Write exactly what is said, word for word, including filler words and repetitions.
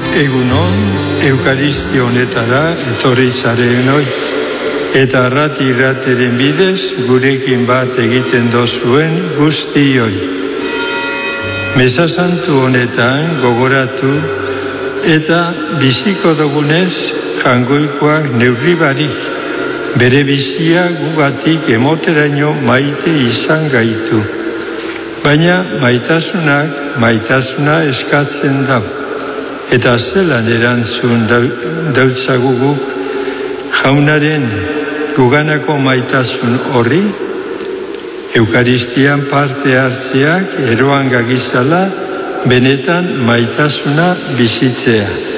Egunon, Eukaristia honetara etorri zarenoi, eta arrati irrateren bidez gurekin bat egiten dozuen guztioi. Meza santu honetan gogoratu eta biziko dugunez jangoikoak neurri barik, bere bizia gugatik emoteraino maite izan gaitu. Baina maitasunak maitasuna eskatzen da. Eta zelan erantzun dautzaguguk jaunaren guganako maitasun horri, Eukaristian parte hartzeak eroan gagizala benetan maitasuna bizitzea.